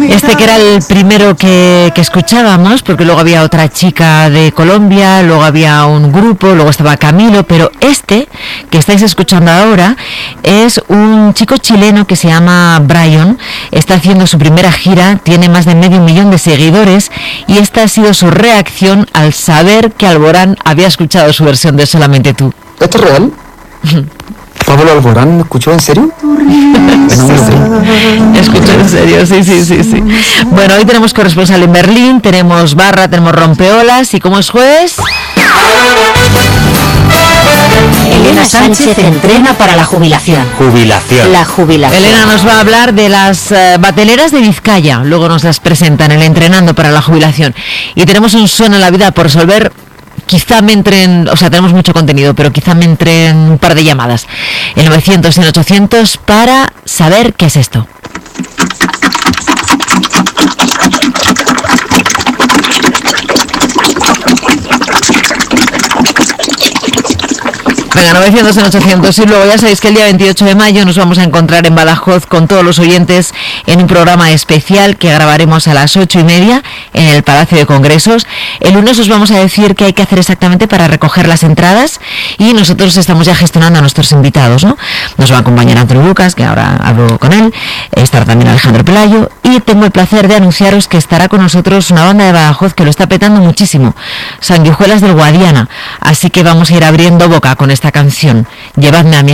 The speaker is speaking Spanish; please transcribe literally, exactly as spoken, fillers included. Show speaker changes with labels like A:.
A: Este que era el primero que, que escuchábamos, porque luego había otra chica de Colombia, luego había un grupo, luego estaba Camilo, pero este que estáis escuchando ahora es un chico chileno que se llama Brian, está haciendo su primera gira, tiene más de medio millón de seguidores y esta ha sido su reacción al saber que Alborán había escuchado su versión de Solamente Tú.
B: ¿Esto es real? ¿Pablo Alborán me escuchó en serio?
A: Escucho en serio, sí, sí, sí, sí. Bueno, hoy tenemos corresponsal en Berlín, tenemos barra, tenemos rompeolas y como es jueves...
C: Elena Sánchez entrena para la jubilación.
D: Jubilación.
C: La jubilación.
A: Elena nos va a hablar de las uh, bateleras de Vizcaya, luego nos las presentan, el entrenando para la jubilación. Y tenemos un sueño en la vida por resolver. Quizá me entren, o sea, tenemos mucho contenido, pero quizá me entren un par de llamadas. El novecientos y el ochocientos para saber qué es esto. Venga, novecientos en ochocientos y luego ya sabéis que el día veintiocho de mayo nos vamos a encontrar en Badajoz con todos los oyentes en un programa especial que grabaremos a las ocho y media en el Palacio de Congresos. El lunes os vamos a decir qué hay que hacer exactamente para recoger las entradas y nosotros estamos ya gestionando a nuestros invitados, ¿no? Nos va a acompañar Antonio Lucas, que ahora hablo con él, estará también Alejandro Pelayo y tengo el placer de anunciaros que estará con nosotros una banda de Badajoz que lo está petando muchísimo, Sanguijuelas del Guadiana, así que vamos a ir abriendo boca con esta canción, Llevadme a mi